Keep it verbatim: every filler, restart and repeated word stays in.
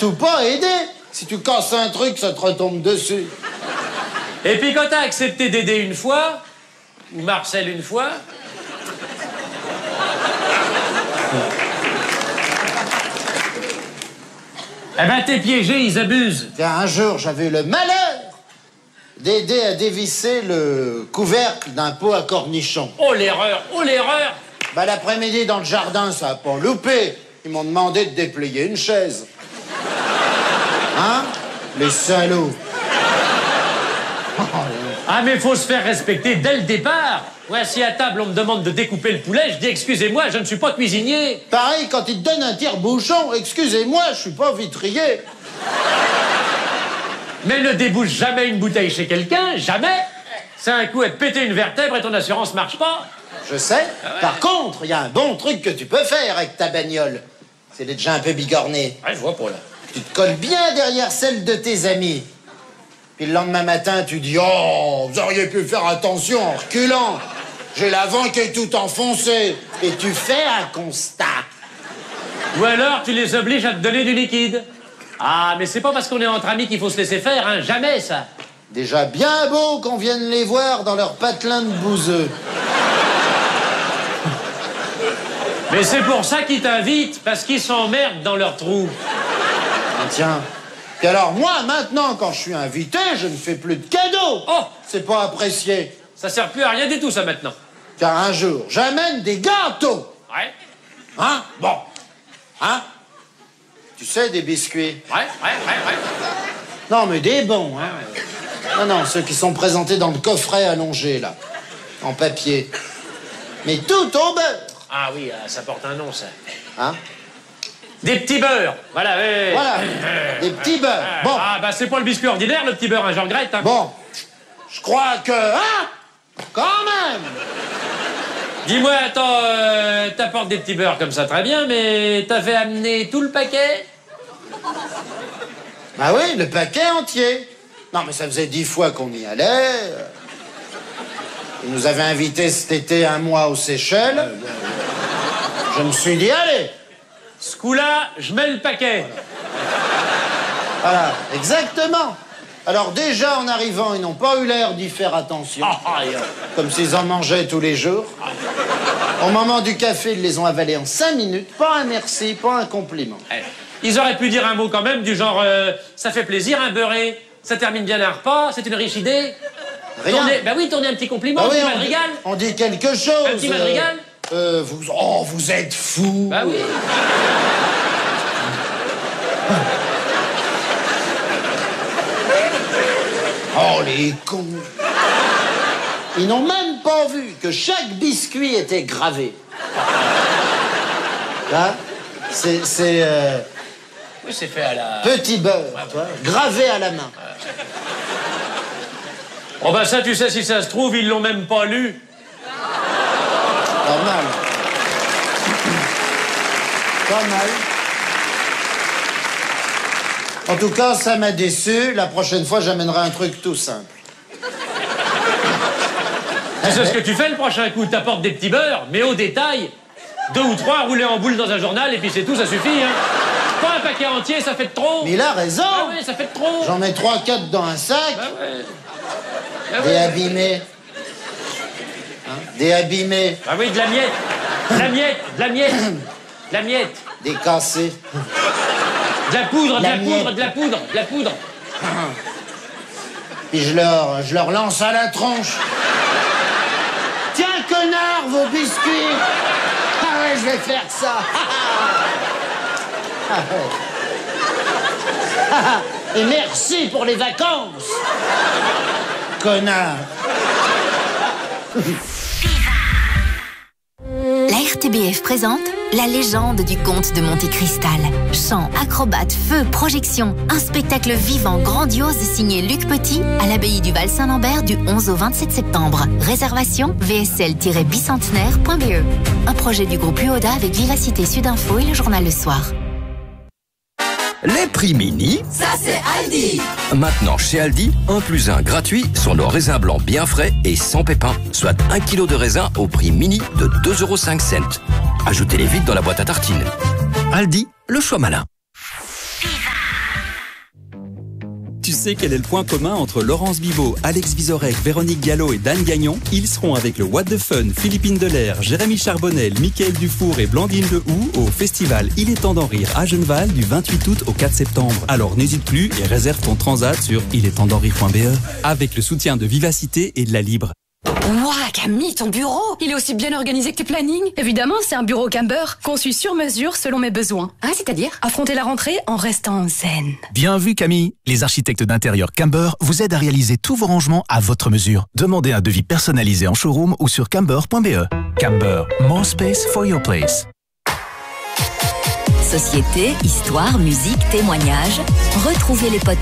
surtout pas aider. Si tu casses un truc, ça te retombe dessus. Et puis quand t'as accepté d'aider une fois, ou Marcel une fois... Eh ben t'es piégé, ils abusent. Tiens, un jour, j'avais eu le malheur d'aider à dévisser le couvercle d'un pot à cornichons. Oh l'erreur, oh l'erreur. Bah l'après-midi, dans le jardin, ça a pas loupé. Ils m'ont demandé de déplier une chaise. Hein? Les salauds. Ah mais faut se faire respecter dès le départ. Ouais, si à table on me demande de découper le poulet, je dis excusez-moi, je ne suis pas cuisinier. Pareil, quand ils te donnent un tire-bouchon, excusez-moi, je suis pas vitrier. Mais ne débouche jamais une bouteille chez quelqu'un, jamais. C'est un coup à te péter une vertèbre et ton assurance marche pas. Je sais. Ah ouais. Par contre, il y a un bon truc que tu peux faire avec ta bagnole. C'est d'être déjà un peu bigorné. Ouais, je vois pas là. Tu te colles bien derrière celle de tes amis. Puis le lendemain matin, tu dis « Oh, vous auriez pu faire attention en reculant. J'ai l'avant qui est tout enfoncé. » Et tu fais un constat. Ou alors tu les obliges à te donner du liquide. Ah, mais c'est pas parce qu'on est entre amis qu'il faut se laisser faire, hein. Jamais ça. Déjà bien beau qu'on vienne les voir dans leur patelin de bouseux. Mais c'est pour ça qu'ils t'invitent, parce qu'ils s'emmerdent dans leur trou. Ah, tiens. Et alors moi, maintenant, quand je suis invité, je ne fais plus de cadeaux. Oh, c'est pas apprécié. Ça sert plus à rien du tout, ça, maintenant. Car un jour, j'amène des gâteaux. Ouais. Hein? Bon. Hein? Tu sais, des biscuits. Ouais, ouais, ouais, ouais. Non, mais des bons, hein. Non, non, ceux qui sont présentés dans le coffret allongé, là. En papier. Mais tout au beurre. Ah oui, ça porte un nom, ça. Hein? Des petits beurres. Voilà, ouais. Voilà, des petits beurres. Bon. Ah, bah c'est pas le biscuit ordinaire, le petit beurre, hein, je regrette. Hein. Bon, je crois que... Hein? Quand même. Dis-moi, attends, euh, t'apportes des petits beurres comme ça, très bien, mais t'as fait amener tout le paquet? Bah oui, le paquet entier. Non, mais ça faisait dix fois qu'on y allait. Ils nous avaient invités cet été un mois aux Seychelles. Je me suis dit, allez. Ce coup-là, je mets le paquet. Voilà, exactement. Alors déjà, en arrivant, ils n'ont pas eu l'air d'y faire attention. Ah, aïe. Comme s'ils en mangeaient tous les jours. Au moment du café, ils les ont avalés en cinq minutes. Pas un merci, pas un compliment. Ils auraient pu dire un mot quand même, du genre euh, ça fait plaisir, un beurré, ça termine bien un repas, c'est une riche idée. Rien. Tournez, bah oui, tournez un petit compliment, Ah un oui, petit on, madrigal. on dit quelque chose. Un petit madrigal. Euh, euh, vous, oh, vous êtes fous. Bah oui. Oh, les cons. Ils n'ont même pas vu que chaque biscuit était gravé. Là, c'est... c'est euh, Oui, c'est fait à la... petit beurre, tu vois, gravé à la main. Oh bah ça, tu sais, si ça se trouve, ils l'ont même pas lu. Pas mal. Pas mal. En tout cas, ça m'a déçu. La prochaine fois, j'amènerai un truc tout simple. Tu sais ce que tu fais le prochain coup? T'apportes des petits beurres, mais au détail. Deux ou trois roulés en boule dans un journal, et puis c'est tout, ça suffit, hein. Pas un paquet entier, ça fait de trop. Mais il a raison. Ah ouais, ça fait de trop. J'en mets trois, quatre dans un sac. Bah ouais. Bah Des ouais. abîmés. Hein? Des abîmés. Ah oui, de la miette. De la miette, de la miette. De la miette. Des cassés. De la poudre, de La la, miette. poudre, de la poudre, de la poudre. Puis je leur, je leur lance à la tronche. Tiens, connard, vos biscuits. Ah ouais, je vais faire ça. Ah ouais. Et merci pour les vacances. Connard. La R T B F présente La légende du comte de Monte Cristal. Chants, acrobates, feux, projections. Un spectacle vivant, grandiose signé Luc Petit à l'abbaye du Val-Saint-Lambert du onze au vingt-sept septembre. Réservation v s l tiret bicentenaire point b e. Un projet du groupe U O D A avec Vivacité Sudinfo et le journal Le Soir. Les prix mini, ça c'est Aldi. Maintenant chez Aldi, un plus un gratuit sur nos raisins blancs bien frais et sans pépins, soit un kilo de raisin au prix mini de deux euros cinq. Ajoutez-les vite dans la boîte à tartines. Aldi, le choix malin. sais quel est le point commun entre Laurence Bibot, Alex Vizorek, Véronique Gallo et Dan Gagnon? Ils seront avec le What the Fun, Philippine Delair, Jérémy Charbonnel, Mickaël Dufour et Blandine Lehoux au festival Il est temps d'en rire à Genneval du vingt-huit août au quatre septembre. Alors n'hésite plus et réserve ton transat sur il est temps d'en rire point b e avec le soutien de Vivacité et de la Libre. Ouah, Camille, ton bureau, il est aussi bien organisé que tes plannings. Évidemment, c'est un bureau Camber, conçu sur mesure selon mes besoins. Ah, c'est-à-dire? Affronter la rentrée en restant zen. Bien vu, Camille. Les architectes d'intérieur Camber vous aident à réaliser tous vos rangements à votre mesure. Demandez un devis personnalisé en showroom ou sur camber point b e. Camber, more space for your place. Société, histoire, musique, témoignages. Retrouvez les podcasts